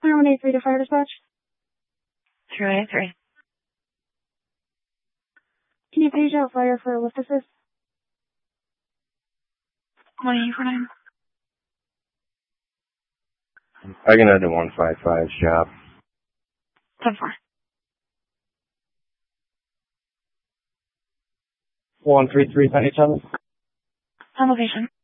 183 to fire dispatch. 283. Can you page out fire for lift assist? 1849. I can add to 155's job. 10-4. 133 Penny 7. On location.